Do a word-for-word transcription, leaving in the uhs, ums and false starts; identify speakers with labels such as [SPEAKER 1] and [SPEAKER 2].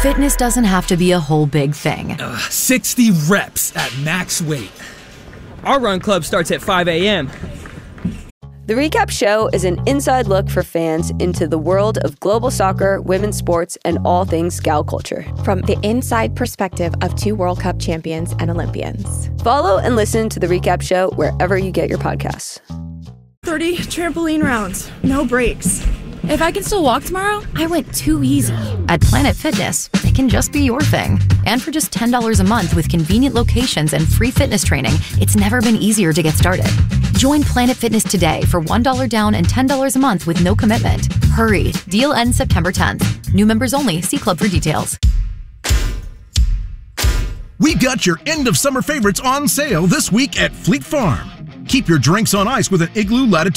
[SPEAKER 1] Fitness doesn't have to be a whole big thing.
[SPEAKER 2] Uh, sixty reps at max weight.
[SPEAKER 3] Our run club starts at five a.m.
[SPEAKER 4] The Recap Show is an inside look for fans into the world of global soccer, women's sports, and all things gal culture.
[SPEAKER 5] From the inside perspective of two World Cup champions and Olympians.
[SPEAKER 4] Follow and listen to The Recap Show wherever you get your podcasts.
[SPEAKER 6] thirty trampoline rounds, no breaks.
[SPEAKER 7] If I can still walk tomorrow, I went too easy.
[SPEAKER 1] At Planet Fitness, it can just be your thing. And for just ten dollars a month with convenient locations and free fitness training, it's never been easier to get started. Join Planet Fitness today for one dollar down and ten dollars a month with no commitment. Hurry, deal ends September tenth. New members only. See club for details.
[SPEAKER 8] We got your end of summer favorites on sale this week at Fleet Farm. Keep your drinks on ice with an Igloo Latitude